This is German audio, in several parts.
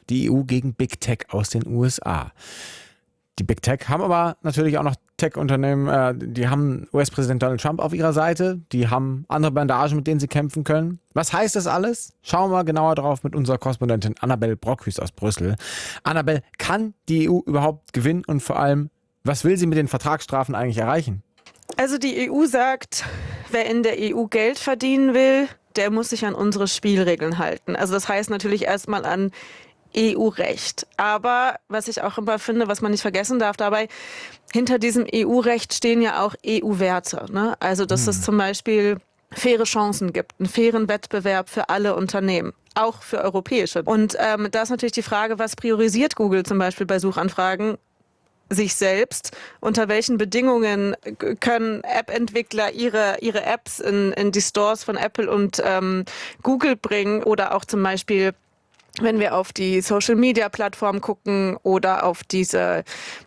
die EU gegen Big Tech aus den USA. Die Big Tech haben aber natürlich auch noch Tech-Unternehmen, die haben US-Präsident Donald Trump auf ihrer Seite, die haben andere Bandagen, mit denen sie kämpfen können. Was heißt das alles? Schauen wir genauer drauf mit unserer Korrespondentin Annabel Brockhüst aus Brüssel. Annabel, kann die EU überhaupt gewinnen und vor allem, was will sie mit den Vertragsstrafen eigentlich erreichen? Also die EU sagt, wer in der EU Geld verdienen will, der muss sich an unsere Spielregeln halten. Also das heißt natürlich erstmal an EU-Recht. Aber was ich auch immer finde, was man nicht vergessen darf dabei, hinter diesem EU-Recht stehen ja auch EU-Werte. Ne? Also dass es zum Beispiel faire Chancen gibt, einen fairen Wettbewerb für alle Unternehmen. Auch für europäische. Und da ist natürlich die Frage, was priorisiert Google zum Beispiel bei Suchanfragen? Sich selbst, unter welchen Bedingungen können App-Entwickler ihre Apps in die Stores von Apple und Google bringen oder auch zum Beispiel, wenn wir auf die Social-Media-Plattform gucken oder auf diese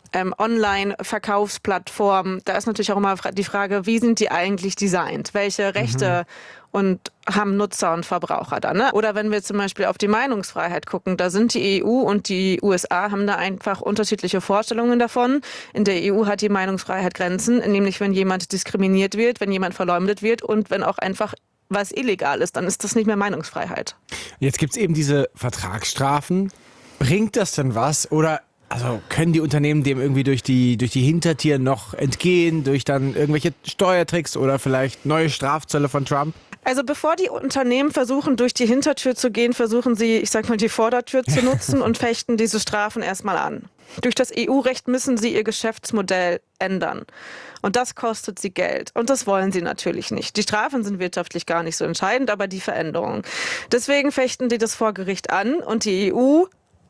Online-Verkaufsplattform, da ist natürlich auch immer die Frage, wie sind die eigentlich designt? Welche Rechte und haben Nutzer und Verbraucher da, ne? Oder wenn wir zum Beispiel auf die Meinungsfreiheit gucken, da sind die EU und die USA haben da einfach unterschiedliche Vorstellungen davon. In der EU hat die Meinungsfreiheit Grenzen, nämlich wenn jemand diskriminiert wird, wenn jemand verleumdet wird und wenn auch einfach was illegal ist, dann ist das nicht mehr Meinungsfreiheit. Jetzt gibt es eben diese Vertragsstrafen. Bringt das denn was? Oder also können die Unternehmen dem irgendwie durch die Hintertür noch entgehen, durch dann irgendwelche Steuertricks oder vielleicht neue Strafzölle von Trump? Also bevor die Unternehmen versuchen, durch die Hintertür zu gehen, versuchen sie, ich sag mal, die Vordertür zu nutzen und fechten diese Strafen erstmal an. Durch das EU-Recht müssen sie ihr Geschäftsmodell ändern. Und das kostet sie Geld. Und das wollen sie natürlich nicht. Die Strafen sind wirtschaftlich gar nicht so entscheidend, aber die Veränderungen. Deswegen fechten die das vor Gericht an. Und die EU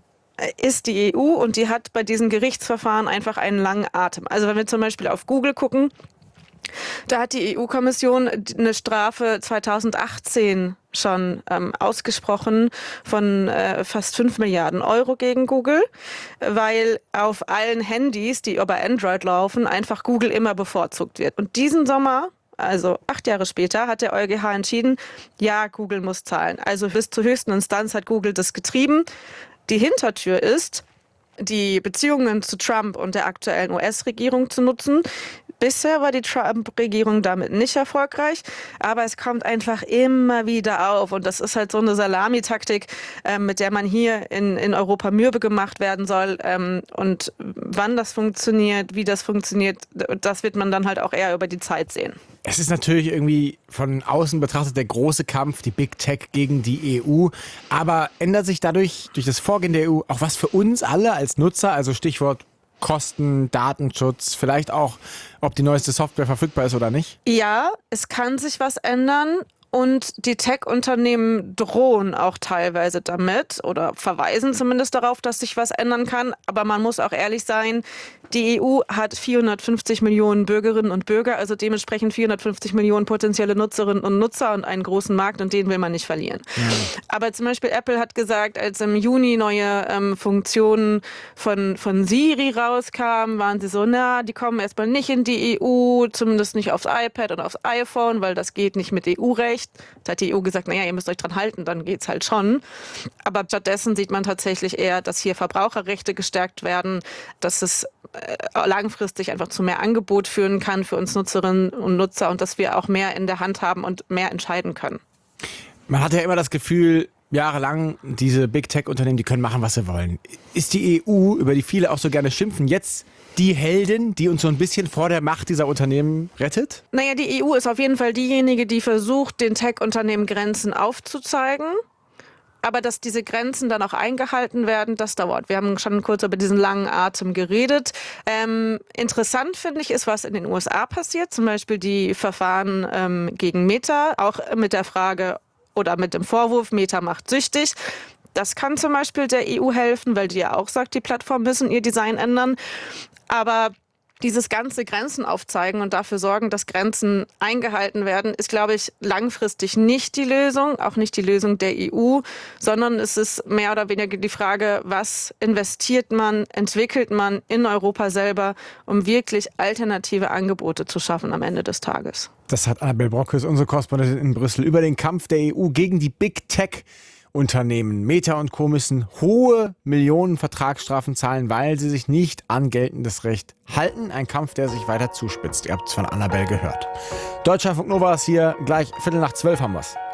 ist die EU und die hat bei diesen Gerichtsverfahren einfach einen langen Atem. Also wenn wir zum Beispiel auf Google gucken, da hat die EU-Kommission eine Strafe 2018 schon ausgesprochen von fast 5 Milliarden Euro gegen Google, weil auf allen Handys, die über Android laufen, einfach Google immer bevorzugt wird. Und diesen Sommer, also 8 Jahre später, hat der EuGH entschieden, ja, Google muss zahlen. Also bis zur höchsten Instanz hat Google das getrieben. Die Hintertür ist, die Beziehungen zu Trump und der aktuellen US-Regierung zu nutzen. Bisher war die Trump-Regierung damit nicht erfolgreich, aber es kommt einfach immer wieder auf. Und das ist halt so eine Salamitaktik, mit der man hier in Europa mürbe gemacht werden soll. Und wann das funktioniert, wie das funktioniert, das wird man dann halt auch eher über die Zeit sehen. Es ist natürlich irgendwie von außen betrachtet der große Kampf, die Big Tech gegen die EU. Aber ändert sich dadurch, durch das Vorgehen der EU, auch was für uns alle als Nutzer? Also Stichwort Kosten, Datenschutz, vielleicht auch, ob die neueste Software verfügbar ist oder nicht? Ja, es kann sich was ändern. Und die Tech-Unternehmen drohen auch teilweise damit oder verweisen zumindest darauf, dass sich was ändern kann. Aber man muss auch ehrlich sein, die EU hat 450 Millionen Bürgerinnen und Bürger, also dementsprechend 450 Millionen potenzielle Nutzerinnen und Nutzer und einen großen Markt und den will man nicht verlieren. Ja. Aber zum Beispiel Apple hat gesagt, als im Juni neue Funktionen von Siri rauskamen, waren sie so, die kommen erstmal nicht in die EU, zumindest nicht aufs iPad und aufs iPhone, weil das geht nicht mit EU-Recht. Da hat die EU gesagt, ihr müsst euch dran halten, dann geht's halt schon. Aber stattdessen sieht man tatsächlich eher, dass hier Verbraucherrechte gestärkt werden, dass es langfristig einfach zu mehr Angebot führen kann für uns Nutzerinnen und Nutzer und dass wir auch mehr in der Hand haben und mehr entscheiden können. Man hat ja immer das Gefühl, jahrelang, diese Big Tech-Unternehmen, die können machen, was sie wollen. Ist die EU, über die viele auch so gerne schimpfen, jetzt die Heldin, die uns so ein bisschen vor der Macht dieser Unternehmen rettet? Die EU ist auf jeden Fall diejenige, die versucht, den Tech-Unternehmen Grenzen aufzuzeigen. Aber dass diese Grenzen dann auch eingehalten werden, das dauert. Wir haben schon kurz über diesen langen Atem geredet. Interessant finde ich ist, was in den USA passiert. Zum Beispiel die Verfahren gegen Meta, auch mit der Frage oder mit dem Vorwurf, Meta macht süchtig. Das kann zum Beispiel der EU helfen, weil die ja auch sagt, die Plattformen müssen ihr Design ändern. Aber dieses ganze Grenzen aufzeigen und dafür sorgen, dass Grenzen eingehalten werden, ist, glaube ich, langfristig nicht die Lösung, auch nicht die Lösung der EU, sondern es ist mehr oder weniger die Frage, was investiert man, entwickelt man in Europa selber, um wirklich alternative Angebote zu schaffen am Ende des Tages. Das hat Annabel Brockhüst, unsere Korrespondentin in Brüssel, über den Kampf der EU gegen die Big Tech Unternehmen. Meta und Co. müssen hohe Millionen Vertragsstrafen zahlen, weil sie sich nicht an geltendes Recht halten. Ein Kampf, der sich weiter zuspitzt. Ihr habt es von Annabelle gehört. Deutschlandfunk Nova ist hier. Gleich 11:45 haben wir's.